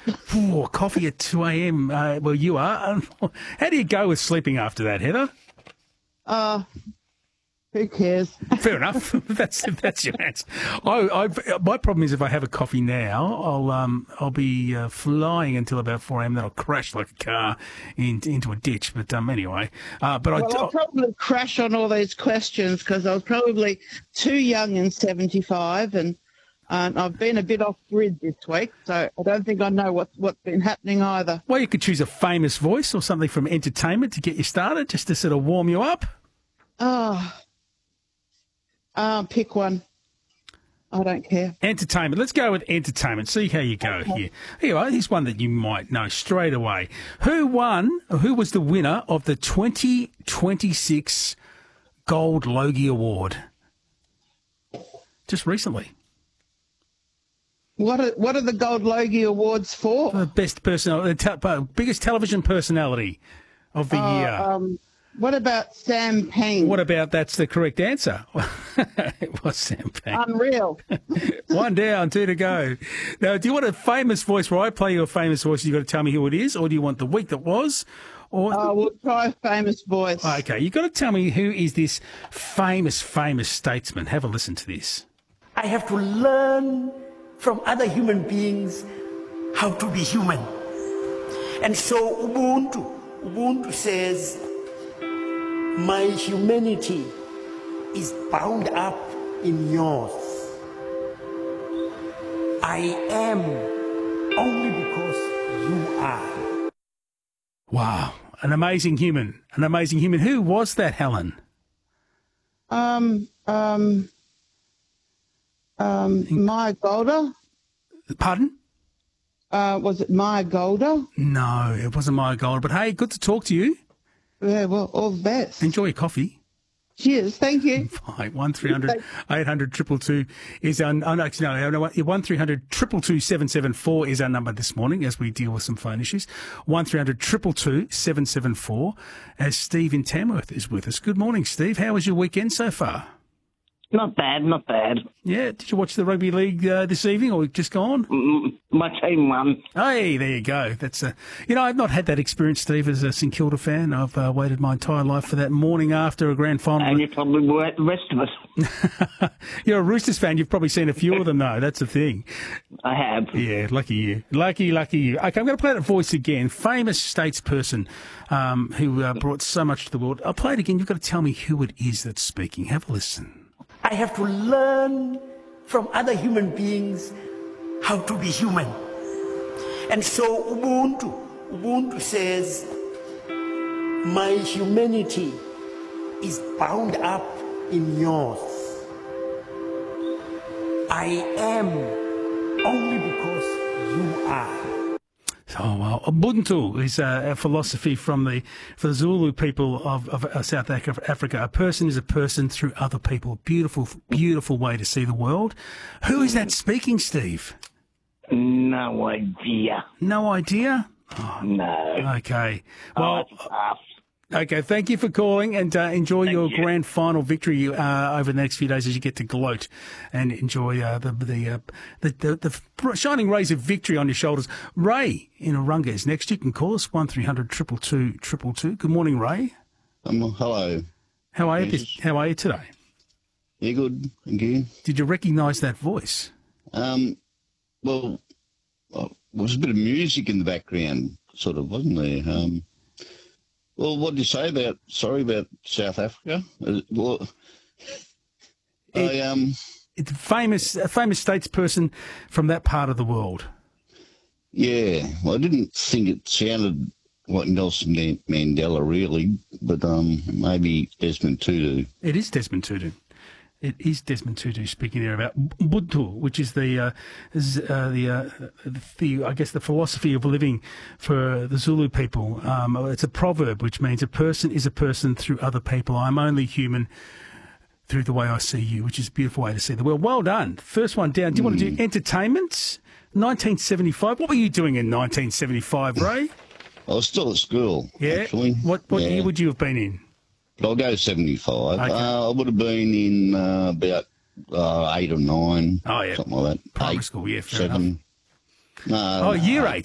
Ooh, coffee at 2 a.m. Well, you are. How do you go with sleeping after that, Heather? Who cares? Fair enough. That's your answer. My problem is if I have a coffee now, I'll be flying until about 4 a.m. Then I'll crash like a car into a ditch. But anyway, I'll probably crash on all these questions because I was probably too young in '75, and I've been a bit off grid this week, so I don't think I know what's been happening either. Well, you could choose a famous voice or something from entertainment to get you started, just to sort of warm you up. Pick one. I don't care. Entertainment. Let's go with entertainment. See how you go here. Here you are. Here's one that you might know straight away. Who was the winner of the 2026 Gold Logie Award? Just recently. What are the Gold Logie Awards for? The best biggest television personality of the year. What about Sam Payne? What about that's the correct answer? It was Sam Payne. Unreal. One down, two to go. Now, do you want a famous voice where I play you a famous voice? You've got to tell me who it is, or do you want the week that was? Or we'll try a famous voice. Okay, you've got to tell me who is this famous statesman. Have a listen to this. I have to learn from other human beings how to be human. And so Ubuntu says, my humanity is bound up in yours. I am only because you are. Wow, an amazing human. Who was that, Helen? Maya Golder. Pardon? Was it Maya Golder? No, it wasn't Maya Golder. But hey, good to talk to you. Yeah, well, all the best. Enjoy your coffee. Cheers, thank you. 1300 800 222 is our... Oh, no, actually, no, 1300 222 774 is our number this morning as we deal with some phone issues. 1300 222 774 as Steve in Tamworth is with us. Good morning, Steve. How was your weekend so far? Not bad. Yeah, did you watch the rugby league this evening or just gone? My team won. Hey, there you go. That's I've not had that experience, Steve, as a St Kilda fan. I've waited my entire life for that morning after a grand final. And you probably were the rest of us. You're a Roosters fan. You've probably seen a few of them, though. That's the thing. I have. Yeah, lucky you. Lucky you. Okay, I'm going to play that voice again. Famous statesperson who brought so much to the world. I'll play it again. You've got to tell me who it is that's speaking. Have a listen. I have to learn from other human beings how to be human. And so Ubuntu says, my humanity is bound up in yours. I am only because you are. Oh, well, Ubuntu is a philosophy for the Zulu people of South Africa. A person is a person through other people. Beautiful, beautiful way to see the world. Who is that speaking, Steve? No idea. No idea? Oh, no. Okay. Well, tough. Okay, thank you for calling and enjoy your grand final victory over the next few days as you get to gloat and enjoy the shining rays of victory on your shoulders. Ray in Urunga is next. You can call us 1300 222 222. Good morning, Ray. Hello. How are you? How are you today? Yeah, good. Thank you. Did you recognise that voice? Well, there was a bit of music in the background, sort of, wasn't there? Well, what did you say about South Africa? It's a famous statesperson from that part of the world. Yeah, well, I didn't think it sounded like Nelson Mandela, really, but maybe Desmond Tutu. It is Desmond Tutu. It is Desmond Tutu speaking there about Ubuntu, which is the philosophy of living for the Zulu people. It's a proverb which means a person is a person through other people. I'm only human through the way I see you, which is a beautiful way to see the world. Well done. First one down. Do you want to do entertainment? 1975. What were you doing in 1975, Ray? I was still at school, actually. What year would you have been in? I'll go 75. Okay. I would have been in about 8 or 9. Oh, yeah. Something like that. Primary school, yeah, fair 7. enough. Year 8.